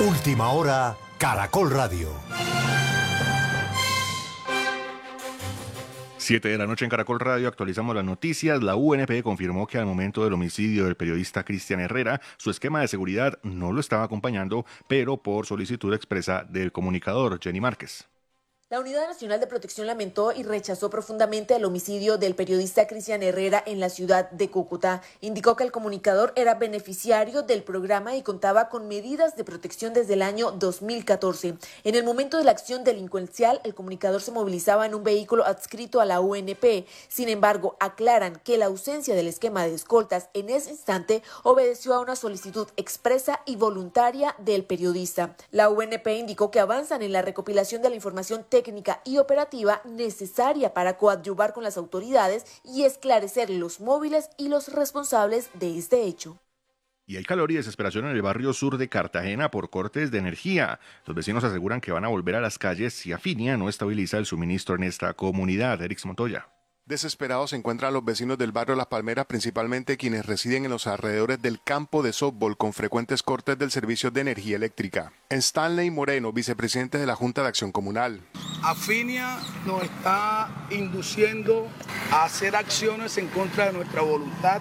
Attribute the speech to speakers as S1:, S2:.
S1: Última hora, Caracol Radio.
S2: 7 de la noche en Caracol Radio, actualizamos las noticias. La UNP confirmó que al momento del homicidio del periodista Cristian Herrera, su esquema de seguridad no lo estaba acompañando, pero por solicitud expresa del comunicador Jenny Márquez.
S3: La Unidad Nacional de Protección lamentó y rechazó profundamente el homicidio del periodista Cristian Herrera en la ciudad de Cúcuta. Indicó que el comunicador era beneficiario del programa y contaba con medidas de protección desde el año 2014. En el momento de la acción delincuencial, el comunicador se movilizaba en un vehículo adscrito a la UNP. Sin embargo, aclaran que la ausencia del esquema de escoltas en ese instante obedeció a una solicitud expresa y voluntaria del periodista. La UNP indicó que avanzan en la recopilación de la información técnica y operativa necesaria para coadyuvar con las autoridades y esclarecer los móviles y los responsables de este hecho.
S2: Y hay calor y desesperación en el barrio sur de Cartagena por cortes de energía. Los vecinos aseguran que van a volver a las calles si Afinia no estabiliza el suministro en esta comunidad. Erix Montoya.
S4: Desesperados se encuentran los vecinos del barrio Las Palmeras, principalmente quienes residen en los alrededores del campo de softball con frecuentes cortes del servicio de energía eléctrica. Stanley Moreno, vicepresidente de la Junta de Acción Comunal.
S5: Afinia nos está induciendo a hacer acciones en contra de nuestra voluntad